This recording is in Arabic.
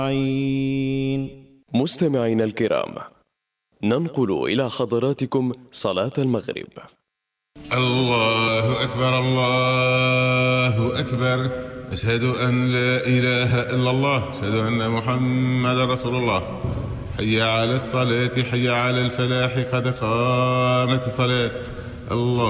مستمعينا الكرام، ننقل إلى حضراتكم صلاة المغرب. الله أكبر الله أكبر، أشهد أن لا إله إلا الله، أشهد أن محمد رسول الله. حي على الصلاة، حي على الفلاح، قد قامت الصلاة. الله